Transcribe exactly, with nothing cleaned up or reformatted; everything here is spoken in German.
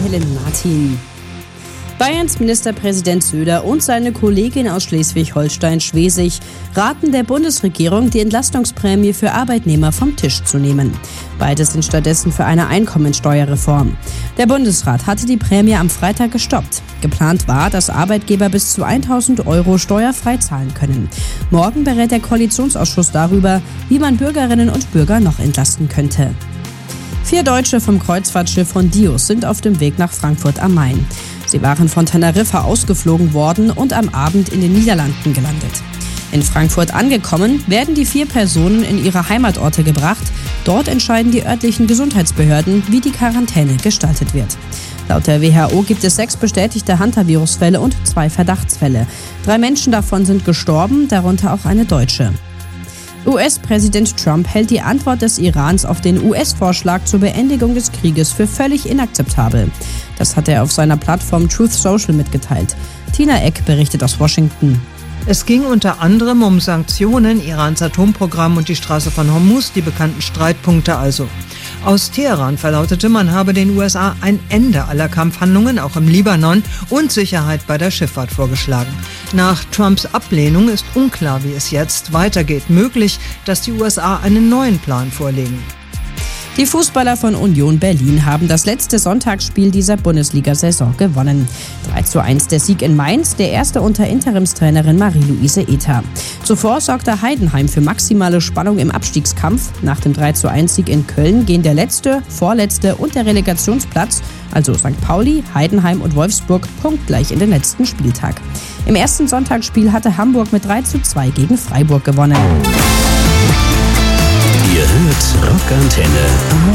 Helen Martin. Bayerns Ministerpräsident Söder und seine Kollegin aus Schleswig-Holstein-Schwesig raten der Bundesregierung, die Entlastungsprämie für Arbeitnehmer vom Tisch zu nehmen. Beide sind stattdessen für eine Einkommensteuerreform. Der Bundesrat hatte die Prämie am Freitag gestoppt. Geplant war, dass Arbeitgeber bis zu tausend Euro steuerfrei zahlen können. Morgen berät der Koalitionsausschuss darüber, wie man Bürgerinnen und Bürger noch entlasten könnte. Vier Deutsche vom Kreuzfahrtschiff Hondius sind auf dem Weg nach Frankfurt am Main. Sie waren von Teneriffa ausgeflogen worden und am Abend in den Niederlanden gelandet. In Frankfurt angekommen, werden die vier Personen in ihre Heimatorte gebracht. Dort entscheiden die örtlichen Gesundheitsbehörden, wie die Quarantäne gestaltet wird. Laut der W H O gibt es sechs bestätigte Hantavirus-Fälle und zwei Verdachtsfälle. Drei Menschen davon sind gestorben, darunter auch eine Deutsche. U S-Präsident Trump hält die Antwort des Irans auf den U S-Vorschlag zur Beendigung des Krieges für völlig inakzeptabel. Das hat er auf seiner Plattform Truth Social mitgeteilt. Tina Eck berichtet aus Washington. Es ging unter anderem um Sanktionen, Irans Atomprogramm und die Straße von Hormuz, die bekannten Streitpunkte also. Aus Teheran verlautete, man habe den U S A ein Ende aller Kampfhandlungen, auch im Libanon, und Sicherheit bei der Schifffahrt vorgeschlagen. Nach Trumps Ablehnung ist unklar, wie es jetzt weitergeht. Möglich, dass die U S A einen neuen Plan vorlegen. Die Fußballer von Union Berlin haben das letzte Sonntagsspiel dieser Bundesliga-Saison gewonnen. drei zu eins der Sieg in Mainz, der erste unter Interimstrainerin Marie-Louise Ether. Zuvor sorgte Heidenheim für maximale Spannung im Abstiegskampf. Nach dem drei zu eins Sieg in Köln gehen der letzte, vorletzte und der Relegationsplatz, also Sankt Pauli, Heidenheim und Wolfsburg, punktgleich in den letzten Spieltag. Im ersten Sonntagsspiel hatte Hamburg mit drei zu zwei gegen Freiburg gewonnen. Ihr hört Rockantenne am